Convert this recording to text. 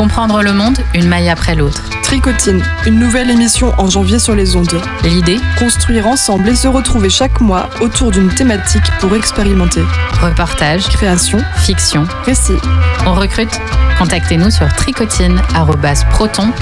Comprendre le monde, une maille après l'autre. Tricotine, une nouvelle émission en janvier sur les ondes. L'idée, construire ensemble et se retrouver chaque mois autour d'une thématique pour expérimenter. reportage, Création, fiction. récit. On recrute ? Contactez-nous sur tricotine@proton